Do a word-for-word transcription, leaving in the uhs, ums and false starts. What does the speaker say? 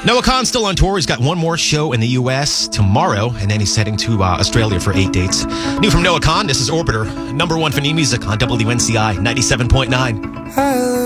Noah Khan's still on tour. He's got one more show in the U S tomorrow, and then he's heading to uh, Australia for eight dates. New from Noah Khan, this is Orbiter, number one for new music on W N C I ninety-seven point nine.